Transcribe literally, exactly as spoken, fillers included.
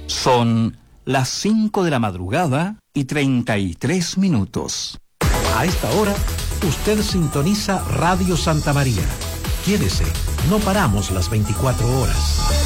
Son las cinco de la madrugada y treinta y tres minutos. A esta hora, usted sintoniza Radio Santa María. Quédese, no paramos las veinticuatro horas.